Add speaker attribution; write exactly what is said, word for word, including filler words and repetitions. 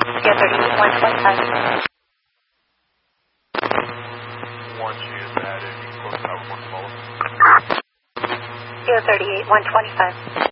Speaker 1: Sierra thirty-eight, one twenty-five.
Speaker 2: One G is added, close out one twelve.
Speaker 1: Sierra thirty-eight, one twenty-five.